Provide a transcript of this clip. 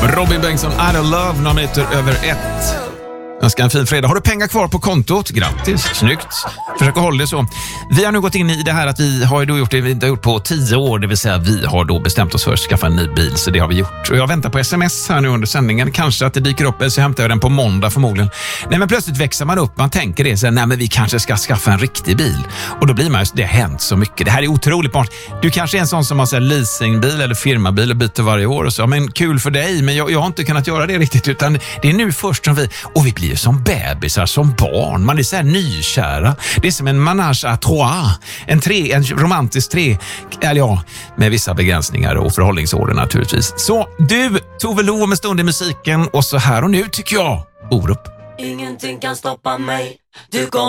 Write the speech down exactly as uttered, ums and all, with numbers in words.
Robin Bengtsson, I love, några minuter över ett. Önskar en fin fredag. Har du pengar kvar på kontot? Grattis, snyggt. Försök att hålla det så. Vi har nu gått in i det här att vi har ju då gjort det vi har gjort på tio år. Det vill säga vi har då bestämt oss för att skaffa en ny bil. Så det har vi gjort. Och jag väntar på sms här nu under sändningen. Kanske att det dyker upp, eller så hämtar jag den på måndag förmodligen. Nej, men plötsligt växer man upp. Man tänker det så här, nej men vi kanske ska skaffa en riktig bil. Och då blir man ju, det har hänt så mycket. Det här är otroligt barn. Du kanske är en sån som har så här leasingbil eller firmabil och byter varje år och så. Men kul för dig, men jag, jag har inte kunnat göra det riktigt, utan det är nu först som vi, och vi blir ju som bebisar, som barn. Man är så här nykära. Det är som en manage à trois. En, tre, en romantisk tre. Eller ja, med vissa begränsningar och förhållningsorder naturligtvis. Så du, Tove Lo med stund i musiken, och så här och nu tycker jag, Orup. Ingenting kan stoppa mig. Du kommer